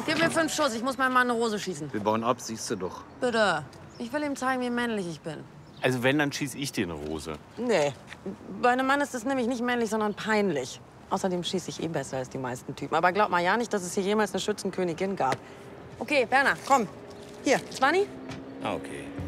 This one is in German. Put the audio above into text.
Gib mir 5 Schuss, ich muss meinem Mann eine Rose schießen. Wir bauen ab, siehst du doch. Bitte. Ich will ihm zeigen, wie männlich ich bin. Also wenn, dann schieß ich dir eine Rose. Nee. Bei einem Mann ist es nämlich nicht männlich, sondern peinlich. Außerdem schieße ich eh besser als die meisten Typen. Aber glaub mal ja nicht, dass es hier jemals eine Schützenkönigin gab. Okay, Werner, komm. Hier, 20? Ah, okay.